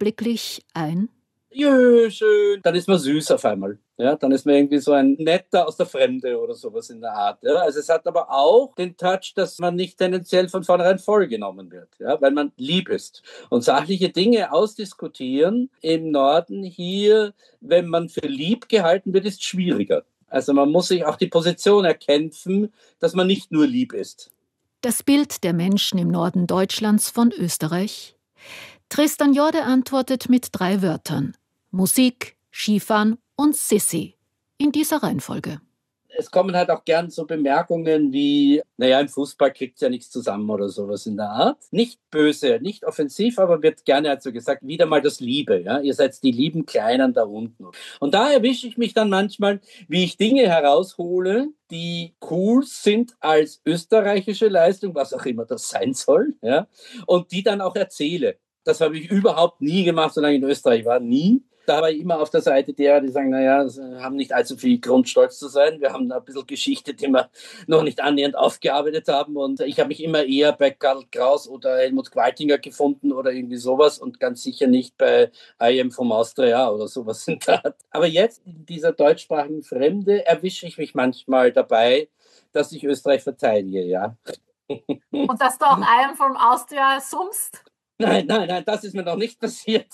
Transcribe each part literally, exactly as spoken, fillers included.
augenblicklich ein: Jö, schön. Dann ist man süß auf einmal. Ja, dann ist man irgendwie so ein Netter aus der Fremde oder sowas in der Art. Ja. Also es hat aber auch den Touch, dass man nicht tendenziell von vornherein vollgenommen wird, ja, weil man lieb ist. Und sachliche Dinge ausdiskutieren im Norden hier, wenn man für lieb gehalten wird, ist schwieriger. Also man muss sich auch die Position erkämpfen, dass man nicht nur lieb ist. Das Bild der Menschen im Norden Deutschlands von Österreich? Tristan Jorde antwortet mit drei Wörtern: Musik, Skifahren und Sissi. In dieser Reihenfolge. Es kommen halt auch gern so Bemerkungen wie, naja, im Fußball kriegt ja nichts zusammen oder sowas in der Art. Nicht böse, nicht offensiv, aber wird gerne also gesagt, wieder mal das Liebe. Ja? Ihr seid die lieben Kleinen da unten. Und da erwische ich mich dann manchmal, wie ich Dinge heraushole, die cool sind als österreichische Leistung, was auch immer das sein soll, ja? Und die dann auch erzähle. Das habe ich überhaupt nie gemacht, solange ich in Österreich war, nie. Da war ich immer auf der Seite derer, die sagen, naja, wir haben nicht allzu viel Grund, stolz zu sein. Wir haben ein bisschen Geschichte, die wir noch nicht annähernd aufgearbeitet haben. Und ich habe mich immer eher bei Karl Kraus oder Helmut Qualtinger gefunden oder irgendwie sowas und ganz sicher nicht bei I Am from Austria oder sowas in der Art. Aber jetzt in dieser deutschsprachigen Fremde erwische ich mich manchmal dabei, dass ich Österreich verteidige, ja. Und dass du auch I Am from Austria summst? Nein, nein, nein, das ist mir noch nicht passiert.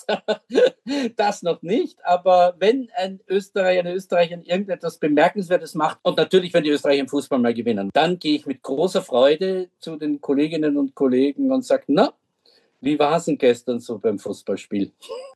Das noch nicht. Aber wenn ein Österreicher, eine Österreicherin irgendetwas Bemerkenswertes macht und natürlich, wenn die Österreicher im Fußball mal gewinnen, dann gehe ich mit großer Freude zu den Kolleginnen und Kollegen und sage, na, wie war es denn gestern so beim Fußballspiel?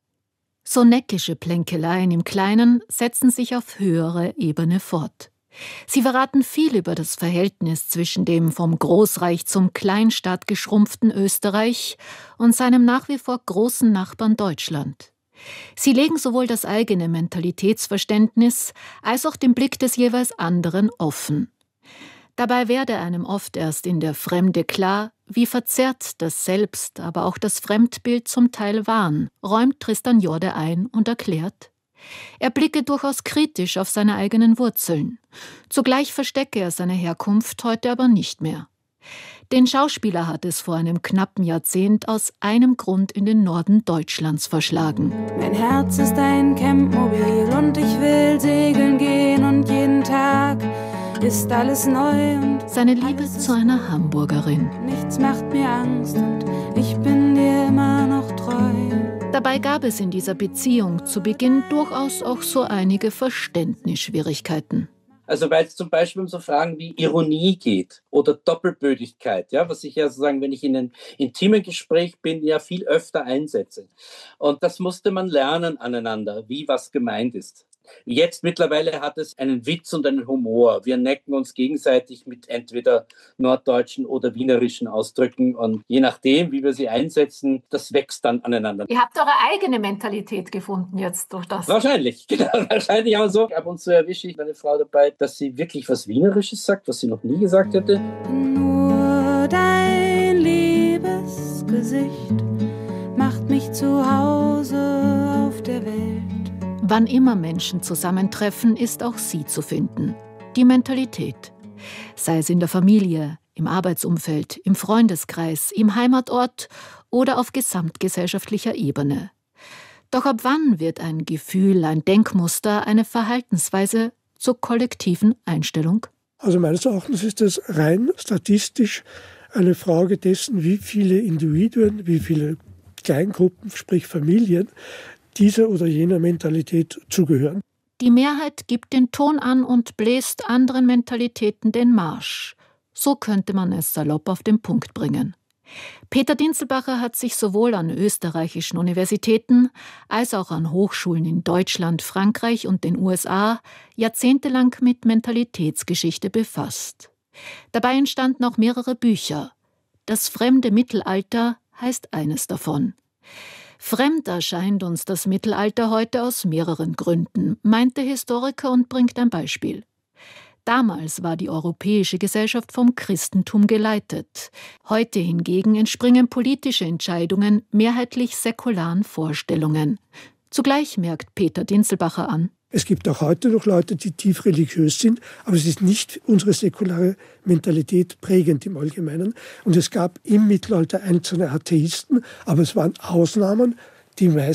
So neckische Plänkeleien im Kleinen setzen sich auf höhere Ebene fort. Sie verraten viel über das Verhältnis zwischen dem vom Großreich zum Kleinstaat geschrumpften Österreich und seinem nach wie vor großen Nachbarn Deutschland. Sie legen sowohl das eigene Mentalitätsverständnis als auch den Blick des jeweils anderen offen. Dabei werde einem oft erst in der Fremde klar, wie verzerrt das Selbst, aber auch das Fremdbild zum Teil waren, räumt Tristan Jorde ein und erklärt: Er blicke durchaus kritisch auf seine eigenen Wurzeln. Zugleich verstecke er seine Herkunft heute aber nicht mehr. Den Schauspieler hat es vor einem knappen Jahrzehnt aus einem Grund in den Norden Deutschlands verschlagen. Mein Herz ist ein Campmobil und ich will segeln gehen und jeden Tag ist alles neu. Und seine Liebe zu einer Hamburgerin. Nichts macht mir Angst und ich bin dir immer noch treu. Dabei gab es in dieser Beziehung zu Beginn durchaus auch so einige Verständnisschwierigkeiten. Also weil es zum Beispiel um so Fragen wie Ironie geht oder Doppelbödigkeit, ja, was ich ja sozusagen, wenn ich in einem intimen Gespräch bin, ja viel öfter einsetze. Und das musste man lernen aneinander, wie was gemeint ist. Jetzt mittlerweile hat es einen Witz und einen Humor. Wir necken uns gegenseitig mit entweder norddeutschen oder wienerischen Ausdrücken und je nachdem, wie wir sie einsetzen, das wächst dann aneinander. Ihr habt eure eigene Mentalität gefunden jetzt durch das. Wahrscheinlich, genau, wahrscheinlich auch so. Ab und zu erwische ich meine Frau dabei, dass sie wirklich was Wienerisches sagt, was sie noch nie gesagt hätte. Nur dein liebes Gesicht macht mich zu Hause auf der Welt. Wann immer Menschen zusammentreffen, ist auch sie zu finden. Die Mentalität. Sei es in der Familie, im Arbeitsumfeld, im Freundeskreis, im Heimatort oder auf gesamtgesellschaftlicher Ebene. Doch ab wann wird ein Gefühl, ein Denkmuster, eine Verhaltensweise zur kollektiven Einstellung? Also meines Erachtens ist das rein statistisch eine Frage dessen, wie viele Individuen, wie viele Kleingruppen, sprich Familien, dieser oder jener Mentalität zugehören. Die Mehrheit gibt den Ton an und bläst anderen Mentalitäten den Marsch. So könnte man es salopp auf den Punkt bringen. Peter Dinzelbacher hat sich sowohl an österreichischen Universitäten als auch an Hochschulen in Deutschland, Frankreich und den U S A jahrzehntelang mit Mentalitätsgeschichte befasst. Dabei entstanden auch mehrere Bücher. Das fremde Mittelalter heißt eines davon. Fremd erscheint uns das Mittelalter heute aus mehreren Gründen, meint der Historiker und bringt ein Beispiel. Damals war die europäische Gesellschaft vom Christentum geleitet. Heute hingegen entspringen politische Entscheidungen mehrheitlich säkularen Vorstellungen. Zugleich merkt Peter Dinzelbacher an: Es gibt auch heute noch Leute, die tief religiös sind, aber es ist nicht unsere säkulare Mentalität prägend im Allgemeinen. Und es gab im Mittelalter einzelne Atheisten, aber es waren Ausnahmen, die meisten